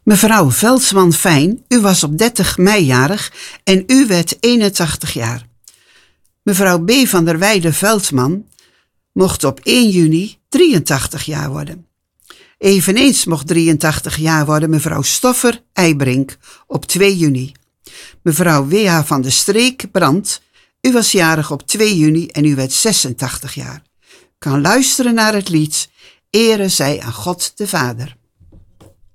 Mevrouw Veldsman Fijn, u was op 30 mei jarig en u werd 81 jaar. Mevrouw B. van der Weijden Veldsman mocht op 1 juni 83 jaar worden. Eveneens mocht 83 jaar worden mevrouw Stoffer Eibrink op 2 juni. Mevrouw W.H. van der Streek Brandt, u was jarig op 2 juni en u werd 86 jaar. Kan luisteren naar het lied Ere zij aan God de Vader.